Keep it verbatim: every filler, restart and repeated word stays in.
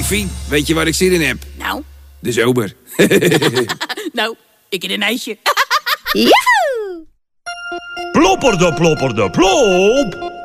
Fien, weet je waar ik zin in heb? Nou? De zomer. Nou, ik in een ijsje. Joehoe! Plopperde, plopperde, plop.